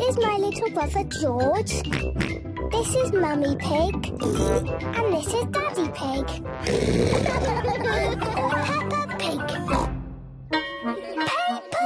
is my little brother George. This is Mummy Pig. And this is Daddy Pig.